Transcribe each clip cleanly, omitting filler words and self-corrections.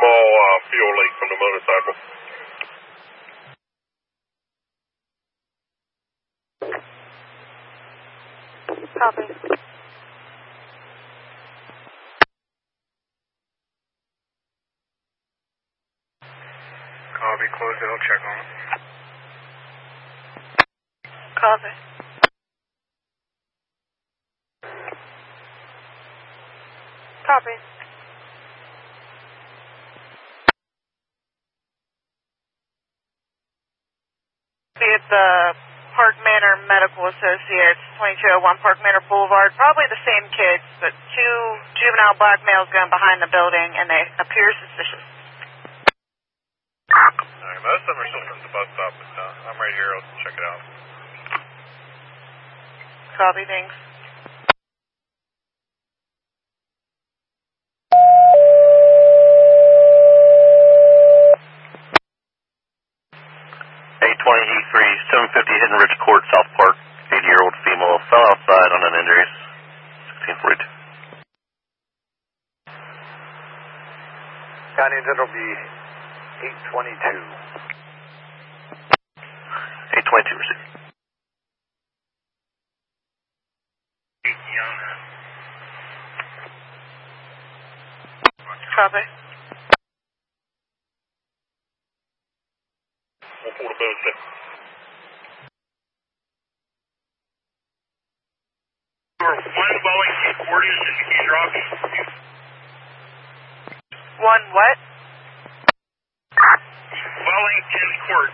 small fuel leak from the motorcycle. Copy. Copy, close it, I'll check on it. Copy. Copy. Be at the Park Manor Medical Associates, 2201 Park Manor Boulevard. Probably the same kids, but two juvenile black males going behind the building, and they appear suspicious. Alright, most of them are still from the bus stop, but I'm right here. I'll check it out. Copy, thanks. A20E3, 750 Hidden Ridge Court, South Park. 80-year-old female fell outside on an injuries. 1642. County Agenda will be 822. 822 received. Copy. We'll pull the boat then. One Wellington Court is in the dropping. One what? Wellington Court.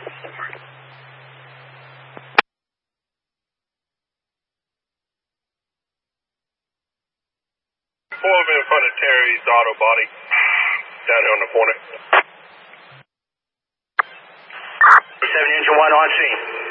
Pull over in front of Terry's auto body. Down here on the corner. 7 Engine 1 on scene.